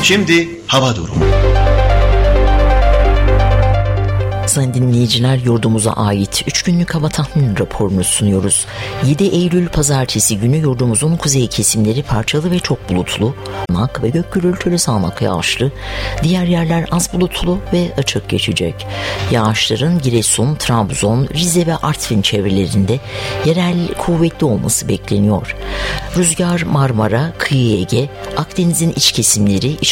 Şimdi hava durumu. Sayın dinleyiciler, yurdumuza ait 3 günlük hava tahmin raporunu sunuyoruz. 7 Eylül Pazartesi günü yurdumuzun kuzey kesimleri parçalı ve çok bulutlu, ve gök gürültülü sağanak yağışlı, diğer yerler az bulutlu ve açık geçecek. Yağışların Giresun, Trabzon, Rize ve Artvin çevrelerinde yerel kuvvetli olması bekleniyor. Rüzgar Marmara, Kıyı Ege, Akdeniz'in iç kesimleri, İç